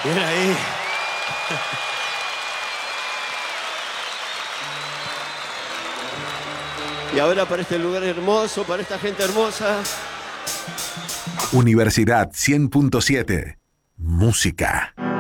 Bien ahí. Y ahora para este lugar hermoso, para esta gente hermosa. Universidad 100.7. Música.